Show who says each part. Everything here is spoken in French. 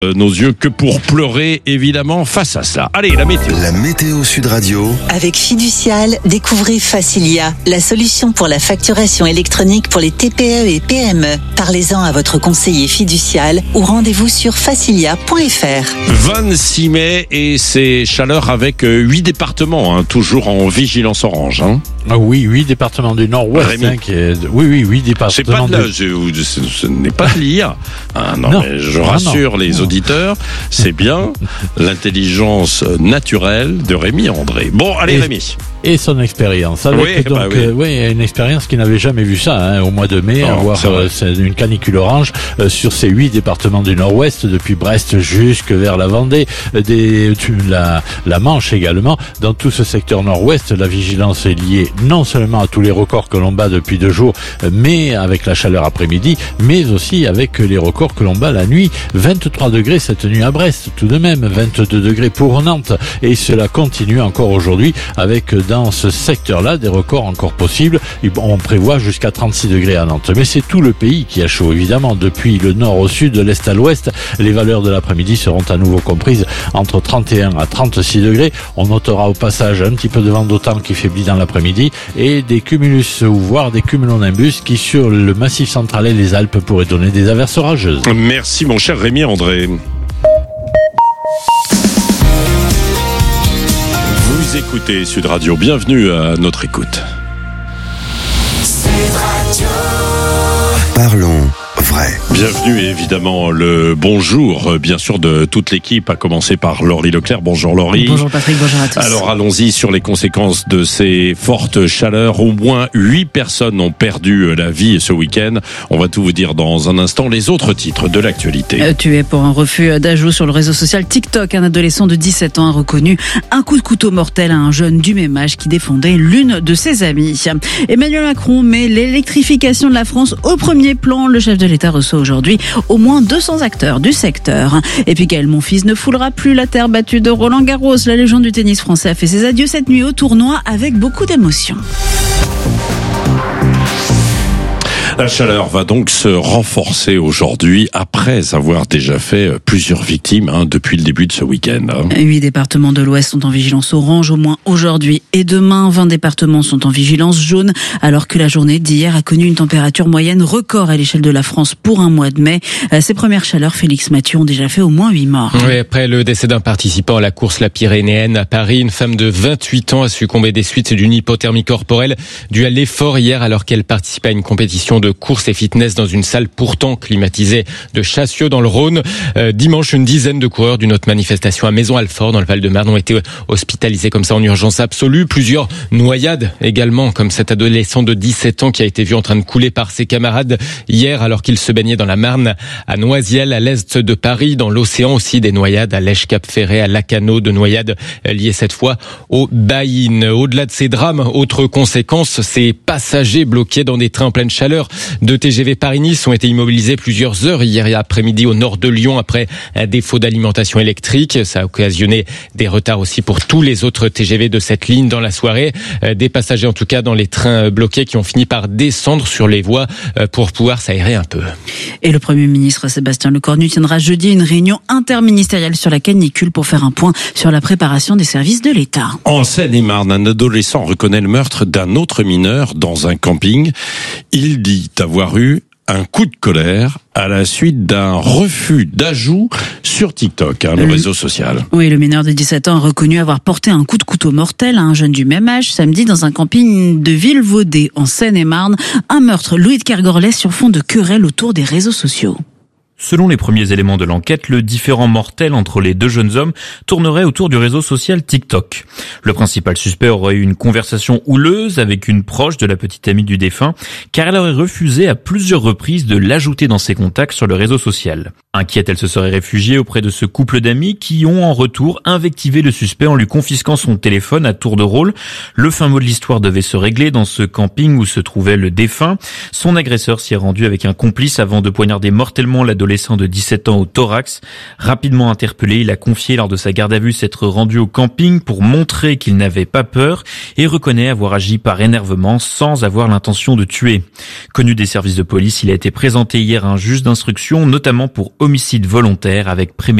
Speaker 1: Nos yeux que pour pleurer, évidemment, face à cela. Allez, la météo.
Speaker 2: La météo Sud Radio.
Speaker 3: Avec Fiducial, découvrez Facilia, la solution pour la facturation électronique pour les TPE et PME. Parlez-en à votre conseiller Fiducial ou rendez-vous sur facilia.fr. 26
Speaker 1: mai et c'est chaleur avec 8 départements, toujours en vigilance orange.
Speaker 4: Ah oui, 8 départements du Nord-Ouest. Oui, 8 départements.
Speaker 1: C'est pas de là, ce n'est pas de l'IA. Non, mais je rassure les auditeurs, c'est bien l'intelligence naturelle de Rémi André. Bon, allez Rémi.
Speaker 4: Et son expérience. Avec une expérience qui n'avait jamais vu ça, au mois de mai, avoir une canicule orange sur ces 8 départements du Nord-Ouest, depuis Brest jusque vers la Vendée, la Manche également. Dans tout ce secteur Nord-Ouest, la vigilance est liée non seulement à tous les records que l'on bat depuis 2 jours, mais avec la chaleur après-midi, mais aussi avec les records que l'on bat la nuit. 23 degrés cette nuit à Brest, tout de même, 22 degrés pour Nantes, et cela continue encore aujourd'hui avec dans ce secteur-là des records encore possibles. On prévoit jusqu'à 36 degrés à Nantes. Mais c'est tout le pays qui a chaud, évidemment. Depuis le nord au sud, de l'est à l'ouest, les valeurs de l'après-midi seront à nouveau comprises entre 31 à 36 degrés. On notera au passage un petit peu de vent d'automne qui faiblit dans l'après-midi et des cumulus ou voire des cumulonimbus qui sur le massif central et les Alpes pourraient donner des averses orageuses.
Speaker 1: Merci mon cher Rémi André. Vous écoutez Sud Radio, bienvenue à notre écoute.
Speaker 2: Sud Radio. Parlons vrai.
Speaker 1: Bienvenue et évidemment le bonjour bien sûr de toute l'équipe, à commencer par Laurie Leclerc. Bonjour Laurie.
Speaker 5: Bonjour Patrick, bonjour à tous.
Speaker 1: Alors allons-y sur les conséquences de ces fortes chaleurs. Au moins 8 personnes ont perdu la vie ce week-end. On va tout vous dire dans un instant. Les autres titres de l'actualité.
Speaker 5: Tué pour un refus d'ajout sur le réseau social TikTok, un adolescent de 17 ans a reconnu un coup de couteau mortel à un jeune du même âge qui défendait l'une de ses amies. Emmanuel Macron met l'électrification de la France au premier plan. Le chef de l'État reçoit aujourd'hui au moins 200 acteurs du secteur. Et puis Gaël Monfils ne foulera plus la terre battue de Roland Garros. La légende du tennis français a fait ses adieux cette nuit au tournoi avec beaucoup d'émotion.
Speaker 1: La chaleur va donc se renforcer aujourd'hui après avoir déjà fait plusieurs victimes depuis le début de ce week-end.
Speaker 5: 8 départements de l'Ouest sont en vigilance orange au moins aujourd'hui et demain. 20 départements sont en vigilance jaune alors que la journée d'hier a connu une température moyenne record à l'échelle de la France pour un mois de mai. Ces premières chaleurs, Félix Mathieu, ont déjà fait au moins 8 morts.
Speaker 6: Oui, après le décès d'un participant à la course La Pyrénéenne à Paris, une femme de 28 ans a succombé des suites d'une hypothermie corporelle due à l'effort hier alors qu'elle participait à une compétition de course et fitness dans une salle pourtant climatisée de Chassieux dans le Rhône. Dimanche, une dizaine de coureurs d'une autre manifestation à Maison-Alfort dans le Val-de-Marne ont été hospitalisés comme ça en urgence absolue. Plusieurs noyades également, comme cet adolescent de 17 ans qui a été vu en train de couler par ses camarades hier alors qu'il se baignait dans la Marne à Noisiel, à l'est de Paris. Dans l'océan aussi, des noyades à Lèche-Cap-Ferré, à Lacanau, de noyades liées cette fois au Baïne. Au-delà de ces drames, autre conséquence, ces passagers bloqués dans des trains en pleine chaleur de TGV Paris-Nice ont été immobilisés plusieurs heures hier après-midi au nord de Lyon après un défaut d'alimentation électrique. Ça a occasionné des retards aussi pour tous les autres TGV de cette ligne dans la soirée. Des passagers en tout cas dans les trains bloqués qui ont fini par descendre sur les voies pour pouvoir s'aérer un peu.
Speaker 5: Et le Premier ministre Sébastien Lecornu tiendra jeudi une réunion interministérielle sur la canicule pour faire un point sur la préparation des services de l'État.
Speaker 1: En Seine-et-Marne, un adolescent reconnaît le meurtre d'un autre mineur dans un camping. Il dit avoir eu un coup de colère à la suite d'un refus d'ajout sur TikTok, le réseau social.
Speaker 5: Oui, le mineur de 17 ans a reconnu avoir porté un coup de couteau mortel à un jeune du même âge samedi dans un camping de Villevaudée en Seine-et-Marne. Un meurtre, Louis de Kergorlès, sur fond de querelle autour des réseaux sociaux.
Speaker 7: Selon les premiers éléments de l'enquête, le différend mortel entre les deux jeunes hommes tournerait autour du réseau social TikTok. Le principal suspect aurait eu une conversation houleuse avec une proche de la petite amie du défunt, car elle aurait refusé à plusieurs reprises de l'ajouter dans ses contacts sur le réseau social. Inquiète, elle se serait réfugiée auprès de ce couple d'amis qui ont en retour invectivé le suspect en lui confisquant son téléphone à tour de rôle. Le fin mot de l'histoire devait se régler dans ce camping où se trouvait le défunt. Son agresseur s'y est rendu avec un complice avant de poignarder mortellement l'adolescent adolescent de 17 ans au thorax. Rapidement interpellé, il a confié lors de sa garde à vue s'être rendu au camping pour montrer qu'il n'avait pas peur et reconnaît avoir agi par énervement sans avoir l'intention de tuer. Connu des services de police, il a été présenté hier à un juge d'instruction, notamment pour homicide volontaire avec préméditation.